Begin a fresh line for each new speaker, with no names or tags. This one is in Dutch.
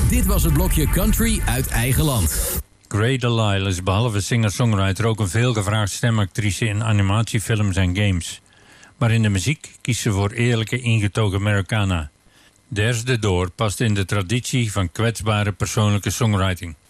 Dit was het blokje Country uit eigen land.
Grey DeLisle is behalve singer-songwriter ook een veelgevraagd stemactrice in animatiefilms en games. Maar in de muziek kiest ze voor eerlijke, ingetogen Americana. There's the Door past in de traditie van kwetsbare persoonlijke songwriting.